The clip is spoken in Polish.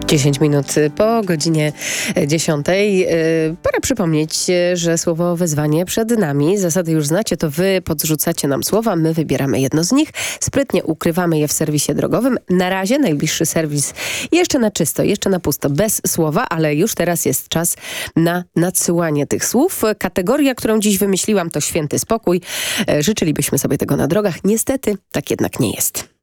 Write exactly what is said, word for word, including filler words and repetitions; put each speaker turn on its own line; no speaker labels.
dziesięć minut po godzinie dziesiątej. Pora przypomnieć, że słowo wezwanie przed nami. Zasady już znacie, to wy podrzucacie nam słowa, my wybieramy jedno z nich. Sprytnie ukrywamy je w serwisie drogowym. Na razie najbliższy serwis jeszcze na czysto, jeszcze na pusto, bez słowa, ale już teraz jest czas na nadsyłanie tych słów. Kategoria, którą dziś wymyśliłam, to święty spokój. Życzylibyśmy sobie tego na drogach. Niestety tak jednak nie jest.